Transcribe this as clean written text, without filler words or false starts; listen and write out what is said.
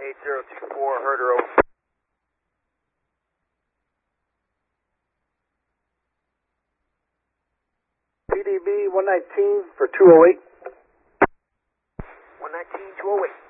8024, herder over. PDB 119 for 208. 119, 208.